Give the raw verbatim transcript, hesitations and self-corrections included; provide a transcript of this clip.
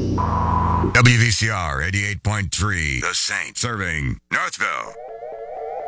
W V C R eighty-eight point three, The Saint, serving Northville.